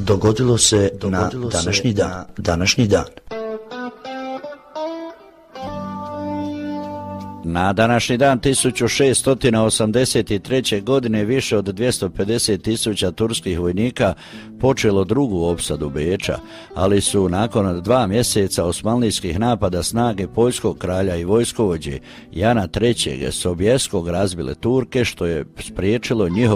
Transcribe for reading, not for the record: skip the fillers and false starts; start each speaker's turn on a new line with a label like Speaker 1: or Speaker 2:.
Speaker 1: dogodilo se na današnji dan.
Speaker 2: Na današnji dan 1683. godine više od 250.000 turskih vojnika počelo drugu opsadu Beča, ali su nakon 2 mjeseca osmanlijskih napada snage poljskog kralja i vojskovođe Jana III. Sobjeskog razbile Turke, što je spriječilo njihovo